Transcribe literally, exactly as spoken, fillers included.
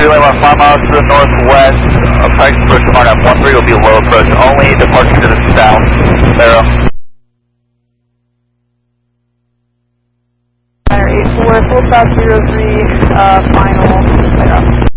relay about five miles to the northwest, approach approach R N F one three will be low approach only, departure to the south, Barrow. eight four, full stop zero three, uh, final, Barrow.